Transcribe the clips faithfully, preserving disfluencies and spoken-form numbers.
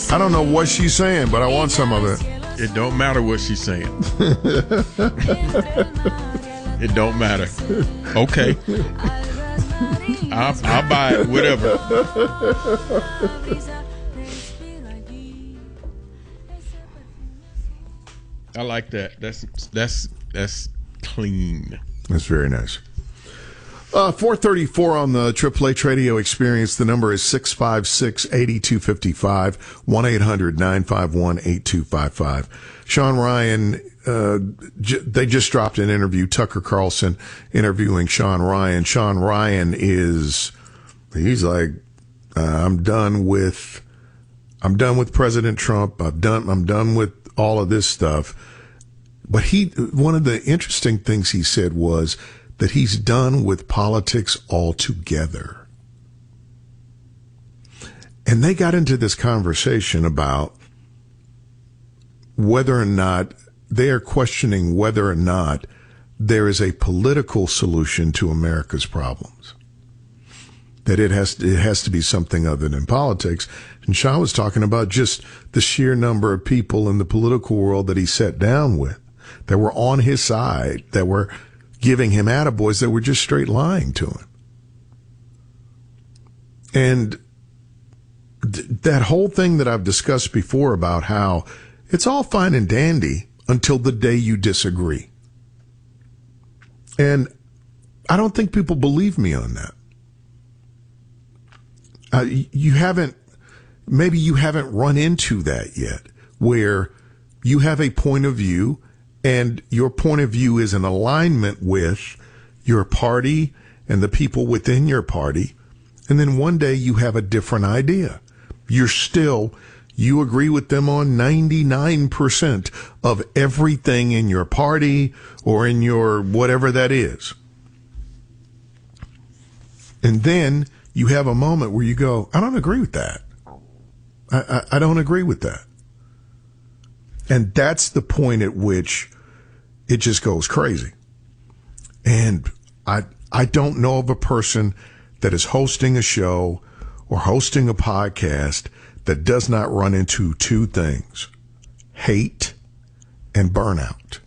I don't know what she's saying, but I want some of it. It don't matter what she's saying. It don't matter. Okay. I'll, I'll buy it, whatever. I like that. That's that's that's clean. That's very nice. Uh, four thirty-four on the Triple H Radio Experience. The number is six five six, eight two five five, one eight hundred, nine five one, eight two five five. Sean Ryan, uh, j- they just dropped an interview. Tucker Carlson interviewing Sean Ryan. Sean Ryan is, he's like, uh, I'm done with, I'm done with President Trump. I've done, I'm done with all of this stuff. But he, one of the interesting things he said was that he's done with politics altogether. And they got into this conversation about whether or not they are questioning whether or not there is a political solution to America's problems. That it has to, it has to be something other than politics. And Sean was talking about just the sheer number of people in the political world that he sat down with, that were on his side, that were giving him attaboys, that were just straight lying to him. And th- that whole thing that I've discussed before about how it's all fine and dandy until the day you disagree. And I don't think people believe me on that. Uh, you haven't, maybe you haven't run into that yet, where you have a point of view and your point of view is in alignment with your party and the people within your party. And then one day you have a different idea. You're still, you agree with them on ninety-nine percent of everything in your party or in your whatever that is. And then you have a moment where you go, I don't agree with that. I, I, I don't agree with that. And that's the point at which it just goes crazy. And I I don't know of a person that is hosting a show or hosting a podcast that does not run into two things: hate and burnout.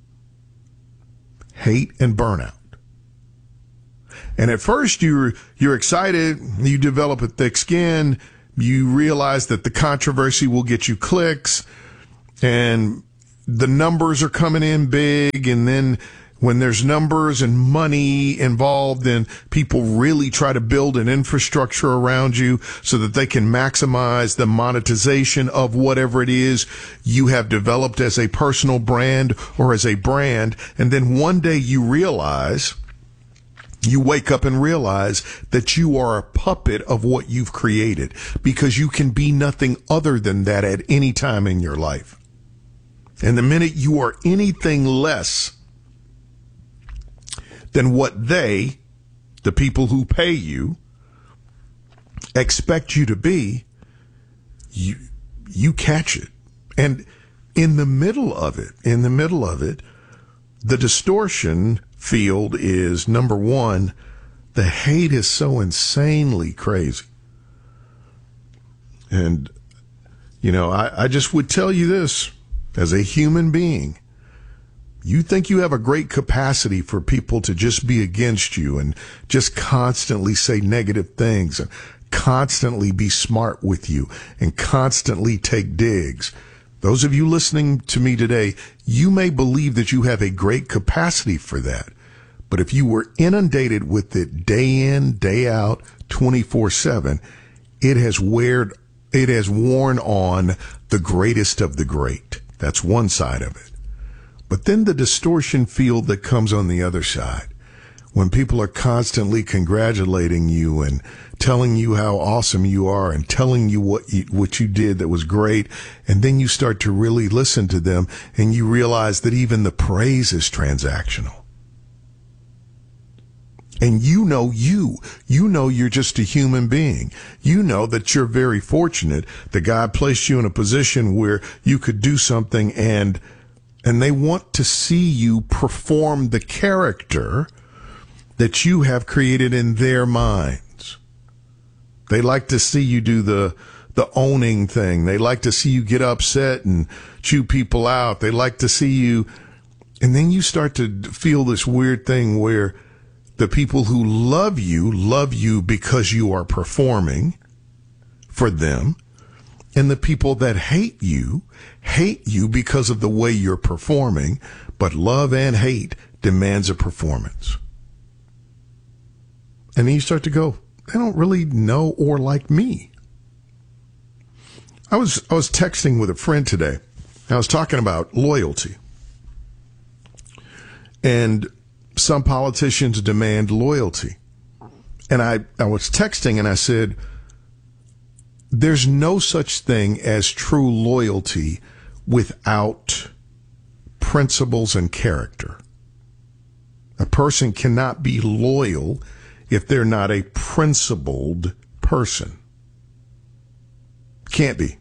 Hate and burnout. And at first you're you're excited, you develop a thick skin, you realize that the controversy will get you clicks, and the numbers are coming in big, and then when there's numbers and money involved, then people really try to build an infrastructure around you so that they can maximize the monetization of whatever it is you have developed as a personal brand or as a brand. And then one day you realize, you wake up and realize that you are a puppet of what you've created, because you can be nothing other than that at any time in your life. And the minute you are anything less than what they, the people who pay you, expect you to be, you you catch it. And in the middle of it, in the middle of it, the distortion field is, number one, the hate is so insanely crazy. And, you know, I, I just would tell you this, as a human being, you think you have a great capacity for people to just be against you and just constantly say negative things and constantly be smart with you and constantly take digs. Those of you listening to me today, you may believe that you have a great capacity for that. But if you were inundated with it day in, day out, twenty-four seven, it has weared, it has worn on the greatest of the great. That's one side of it. But then the distortion field that comes on the other side, when people are constantly congratulating you and telling you how awesome you are and telling you what you, what you did that was great, and then you start to really listen to them and you realize that even the praise is transactional. And you know you, you know you're just a human being. You know that you're very fortunate that God placed you in a position where you could do something, and and they want to see you perform the character that you have created in their minds. They like to see you do the the owning thing. They like to see you get upset and chew people out. They like to see you. And then you start to feel this weird thing where the people who love you, love you because you are performing for them. And the people that hate you, hate you because of the way you're performing. But love and hate demands a performance. And then you start to go, they don't really know or like me. I was I was texting with a friend today. I was talking about loyalty. And some politicians demand loyalty. And I, I was texting and I said, there's no such thing as true loyalty without principles and character. A person cannot be loyal if they're not a principled person. Can't be.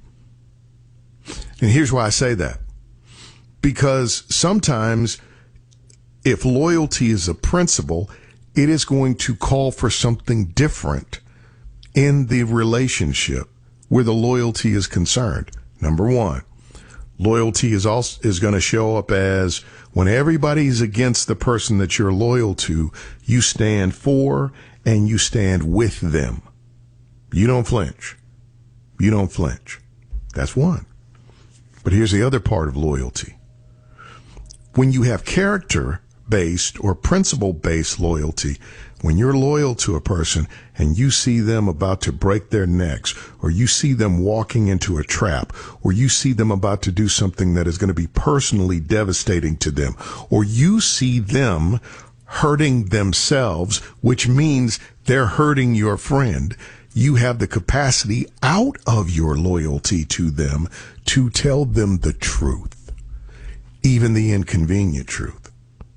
And here's why I say that. Because sometimes if loyalty is a principle, it is going to call for something different in the relationship where the loyalty is concerned. Number one, loyalty is also is going to show up as when everybody's against the person that you're loyal to, you stand for and you stand with them. You don't flinch. You don't flinch. That's one. But here's the other part of loyalty. When you have character-based or principle-based loyalty, when you're loyal to a person and you see them about to break their necks, or you see them walking into a trap, or you see them about to do something that is going to be personally devastating to them, or you see them hurting themselves, which means they're hurting your friend, you have the capacity out of your loyalty to them to tell them the truth, even the inconvenient truth.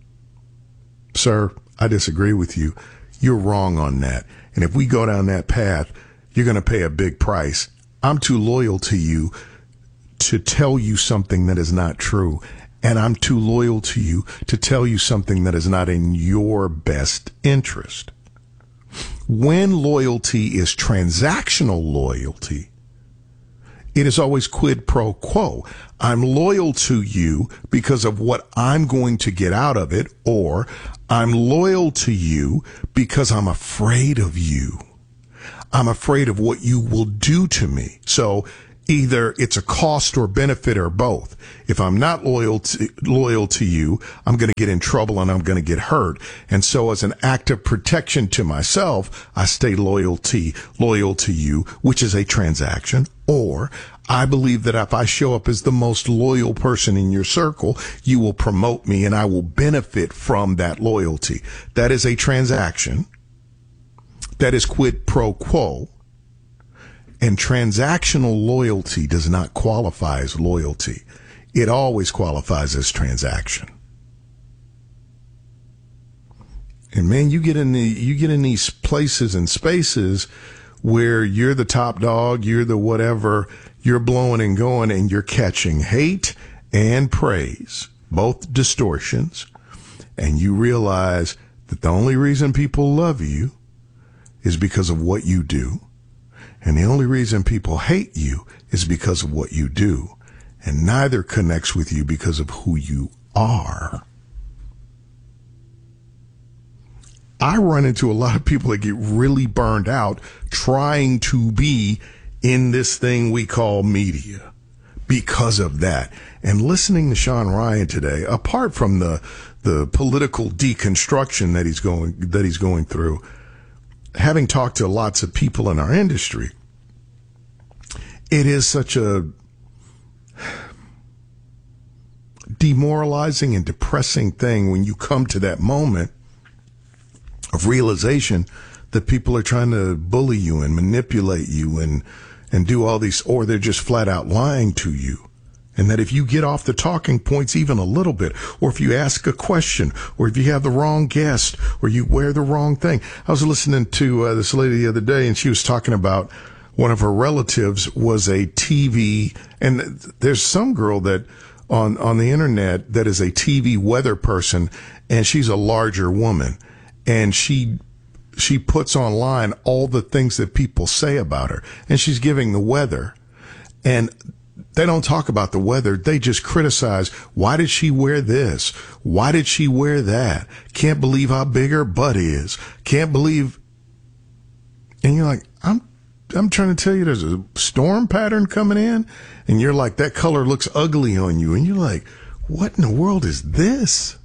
Sir, I disagree with you. You're wrong on that. And if we go down that path, you're going to pay a big price. I'm too loyal to you to tell you something that is not true. And I'm too loyal to you to tell you something that is not in your best interest. When loyalty is transactional loyalty, it is always quid pro quo. I'm loyal to you because of what I'm going to get out of it, or I'm loyal to you because I'm afraid of you. I'm afraid of what you will do to me. So either it's a cost or benefit or both. If I'm not loyal to, loyal to you, I'm going to get in trouble and I'm going to get hurt. And so as an act of protection to myself, I stay loyalty, loyal to you, which is a transaction. Or I believe that if I show up as the most loyal person in your circle, you will promote me and I will benefit from that loyalty. That is a transaction. That is quid pro quo. And transactional loyalty does not qualify as loyalty. It always qualifies as transaction. And man, you get in the, you get in these places and spaces where you're the top dog, you're the whatever, you're blowing and going, and you're catching hate and praise, both distortions. And you realize that the only reason people love you is because of what you do. And the only reason people hate you is because of what you do. And neither connects with you because of who you are. I run into a lot of people that get really burned out trying to be in this thing we call media because of that. And listening to Sean Ryan today, apart from the the political deconstruction that he's going that he's going through, having talked to lots of people in our industry, it is such a demoralizing and depressing thing when you come to that moment of realization that people are trying to bully you and manipulate you and and do all these, or they're just flat out lying to you. And that if you get off the talking points even a little bit, or if you ask a question, or if you have the wrong guest, or you wear the wrong thing. I was listening to uh, this lady the other day, and she was talking about one of her relatives was a T V, and there's some girl that on, on the internet that is a T V weather person, and she's a larger woman. And she she puts online all the things that people say about her, and she's giving the weather. And they don't talk about the weather. They just criticize. Why did she wear this? Why did she wear that? Can't believe how big her butt is. Can't believe. And you're like, I'm, I'm trying to tell you there's a storm pattern coming in. And you're like, that color looks ugly on you. And you're like, what in the world is this?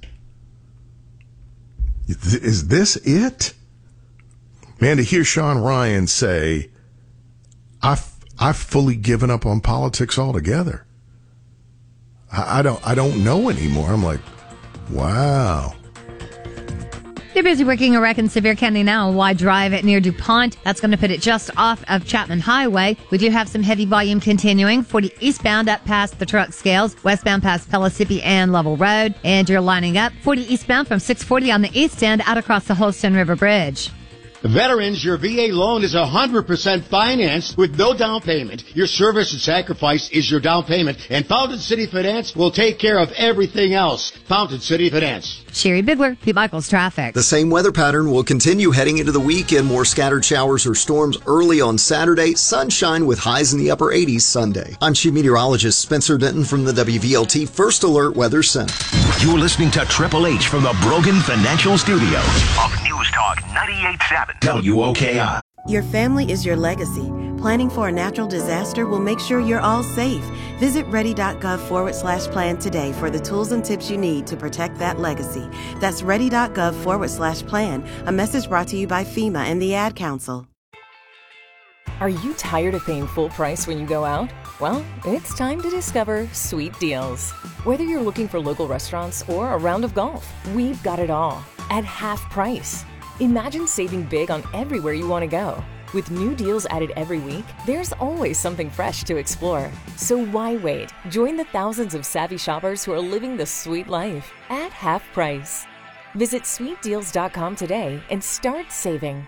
Is this it? Man, to hear Sean Ryan say, I've, I've fully given up on politics altogether. I, I don't I don't know anymore. I'm like, wow. They're busy working a wreck in Sevier County now. Wide drive at near DuPont. That's going to put it just off of Chapman Highway. We do have some heavy volume continuing. forty eastbound up past the truck scales. Westbound past Pellissippi and Level Road. And you're lining up. forty eastbound from six forty on the east end out across the Holston River Bridge. Veterans, your V A loan is one hundred percent financed with no down payment. Your service and sacrifice is your down payment, and Fountain City Finance will take care of everything else. Fountain City Finance. Sherry Bigler, Pete Michaels Traffic. The same weather pattern will continue heading into the weekend. More scattered showers or storms early on Saturday. Sunshine with highs in the upper eighties Sunday. I'm Chief Meteorologist Spencer Denton from the W V L T First Alert Weather Center. You're listening to Triple H from the Brogan Financial Studios of News Talk ninety-eight point seven W O K I. Your family is your legacy. Planning for a natural disaster will make sure you're all safe. Visit ready.gov forward slash plan today for the tools and tips you need to protect that legacy. That's ready.gov forward slash plan. A message brought to you by FEMA and the Ad Council. Are you tired of paying full price when you go out? Well, it's time to discover Sweet Deals. Whether you're looking for local restaurants or a round of golf, we've got it all at half price. Imagine saving big on everywhere you want to go. With new deals added every week, there's always something fresh to explore. So why wait? Join the thousands of savvy shoppers who are living the sweet life at half price. Visit sweet deals dot com today and start saving.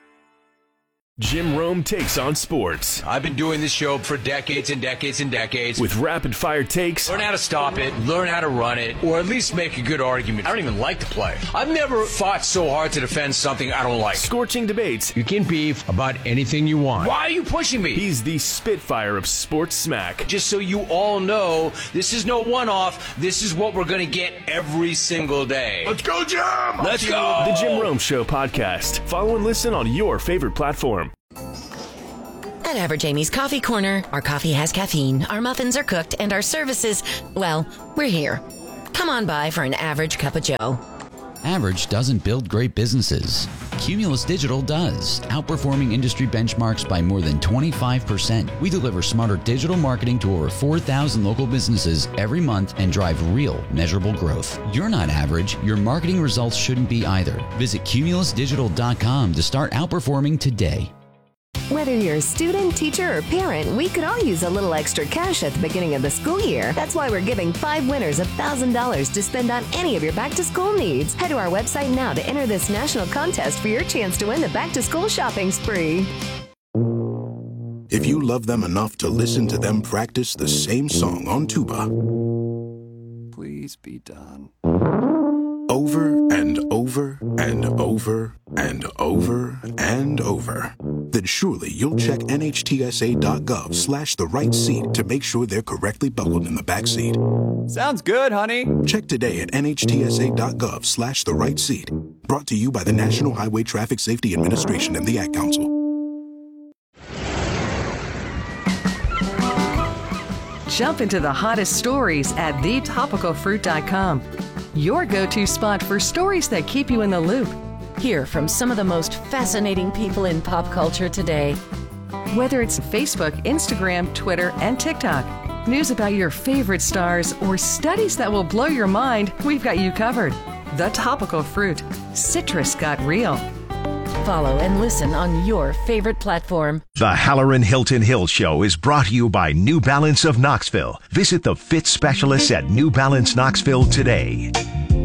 Jim Rome takes on sports. I've been doing this show for decades and decades and decades. With rapid-fire takes. Learn how to stop it, learn how to run it, or at least make a good argument. I don't even like to play. I've never fought so hard to defend something I don't like. Scorching debates. You can beef about anything you want. Why are you pushing me? He's the Spitfire of sports smack. Just so you all know, this is no one-off. This is what we're going to get every single day. Let's go, Jim! Let's go! The Jim Rome Show podcast. Follow and listen on your favorite platform. At Average Amy's Coffee Corner, our coffee has caffeine, our muffins are cooked, and our services, well, we're here. Come on by for an average cup of joe. Average doesn't build great businesses. Cumulus Digital does, outperforming industry benchmarks by more than twenty-five percent. We deliver smarter digital marketing to over four thousand local businesses every month and drive real, measurable growth. You're not average. Your marketing results shouldn't be either. Visit cumulus digital dot com to start outperforming today. Whether you're a student, teacher, or parent, we could all use a little extra cash at the beginning of the school year. That's why we're giving five winners one thousand dollars to spend on any of your back-to-school needs. Head to our website now to enter this national contest for your chance to win the back-to-school shopping spree. If you love them enough to listen to them practice the same song on tuba, please be done. Over and over and over and over and over, then surely you'll check N H T S A dot gov slash the right seat to make sure they're correctly buckled in the back seat. Sounds good, honey. Check today at N H T S A dot gov slash the right seat. Brought to you by the National Highway Traffic Safety Administration and the Ad Council. Jump into the hottest stories at the topical fruit dot com. Your go-to spot for stories that keep you in the loop. Hear from some of the most fascinating people in pop culture today. Whether it's Facebook, Instagram, Twitter, and TikTok, news about your favorite stars, or studies that will blow your mind, we've got you covered. The Topical Fruit. Citrus got real. Follow and listen on your favorite platform. The Halloran Hilton Hill Show is brought to you by New Balance of Knoxville. Visit the fit specialists at New Balance Knoxville today.